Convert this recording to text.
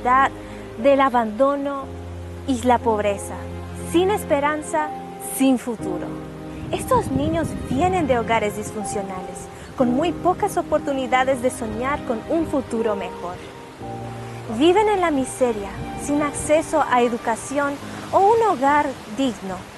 soledad, del abandono y la pobreza, sin esperanza, sin futuro. Estos niños vienen de hogares disfuncionales, con muy pocas oportunidades de soñar con un futuro mejor. Viven en la miseria, sin acceso a educación o un hogar digno.